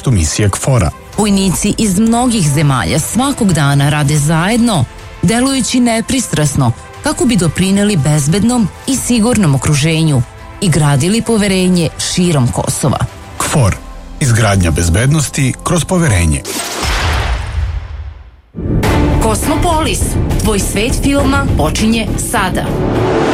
kontekstu misije KFOR-a. Vojnici iz mnogih zemalja svakog dana rade zajedno, delujući nepristrasno kako bi doprineli bezbednom i sigurnom okruženju i gradili poverenje širom Kosova. KFOR. Izgradnja bezbednosti kroz poverenje. Kosmopolis, tvoj svet filma počinje sada.